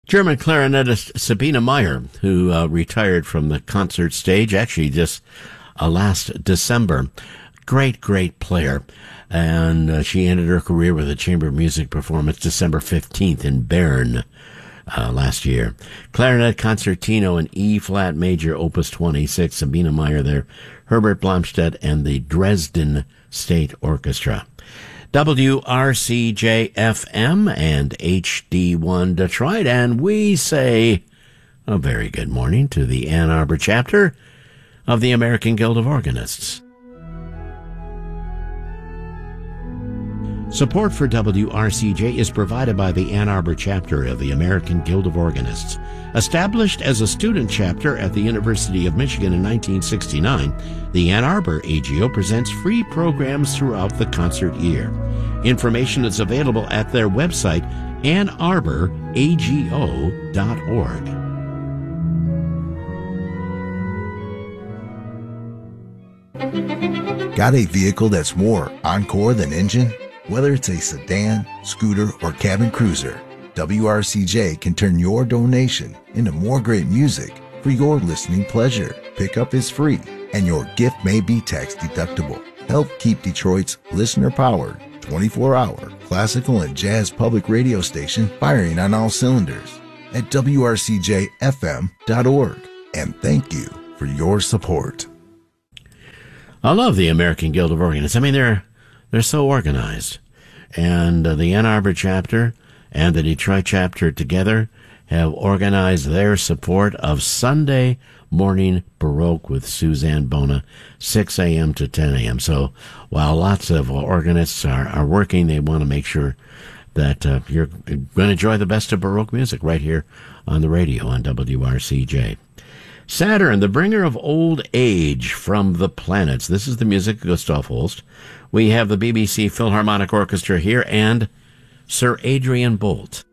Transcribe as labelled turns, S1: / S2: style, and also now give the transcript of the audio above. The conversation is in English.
S1: German clarinetist Sabine Meyer, who retired from the concert stage actually just last December. Great player. And she ended her career with a chamber music performance December 15th in Bern last year. Clarinet Concertino in E-flat major, Opus 26. Sabine Meyer there. Herbert Blomstedt and the Dresden State Orchestra. WRCJ-FM and HD1 Detroit, and we say a very good morning to the Ann Arbor chapter of the American Guild of Organists. Support for WRCJ is provided by the Ann Arbor chapter of the American Guild of Organists. Established as a student chapter at the University of Michigan in 1969, the Ann Arbor AGO presents free programs throughout the concert year. Information is available at their website, annarbораgo.org.
S2: Got a vehicle that's more Encore than engine? Whether it's a sedan, scooter, or cabin cruiser, WRCJ can turn your donation into more great music for your listening pleasure. Pickup is free, and your gift may be tax deductible. Help keep Detroit's listener-powered, 24-hour classical and jazz public radio station firing on all cylinders at WRCJFM.org. And thank you for your support.
S1: I love the American Guild of Organists. I mean, they're so organized. And the Ann Arbor chapter and the Detroit chapter together have organized their support of Sunday morning Baroque with Suzanne Bona, 6 a.m. to 10 a.m. So while lots of organists are working, they want to make sure that you're going to enjoy the best of Baroque music right here on the radio on WRCJ. Saturn, the bringer of old age from the planets. This is the music of Gustav Holst. We have the BBC Philharmonic Orchestra here and Sir Adrian Boult.